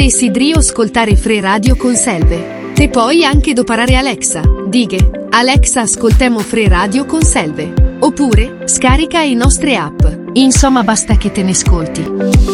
Desidero ascoltare Free Radio con Selve. Te puoi anche doparare Alexa. Dighe, Alexa ascoltemo Free Radio con Selve. Oppure, scarica i nostre app. Insomma basta che te ne ascolti.